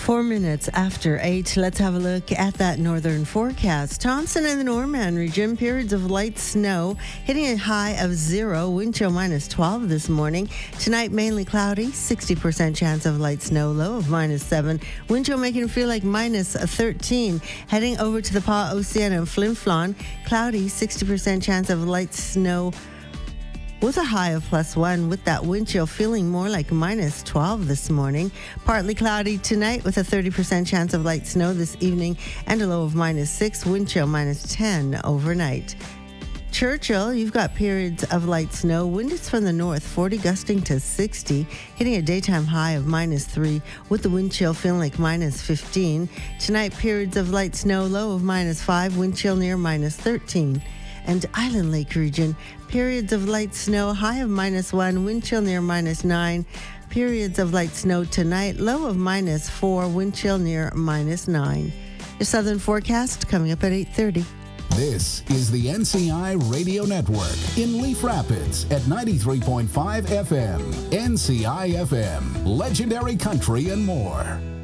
4 minutes after 8, let's have a look at that northern forecast. Thompson and the Norman region, periods of light snow, hitting a high of 0, wind chill minus 12 this morning. Tonight, mainly cloudy, 60% chance of light snow, low of minus 7. Wind chill making it feel like minus 13. Heading over to the Pas Oceana and Flin Flon, cloudy, 60% chance of light snow, with a high of +1, with that wind chill feeling more like minus 12 this morning. Partly cloudy tonight with a 30% chance of light snow this evening and a low of minus 6, wind chill minus 10 overnight. Churchill, you've got periods of light snow. Wind is from the north, 40 gusting to 60, hitting a daytime high of minus 3, with the wind chill feeling like minus 15. Tonight, periods of light snow, low of minus 5, wind chill near minus 13. And Island Lake region, periods of light snow, high of minus 1, wind chill near minus 9. Periods of light snow tonight, low of minus 4, wind chill near minus 9. Your southern forecast coming up at 8:30. This is the NCI Radio Network in Leaf Rapids at 93.5 FM. NCI FM, legendary country and more.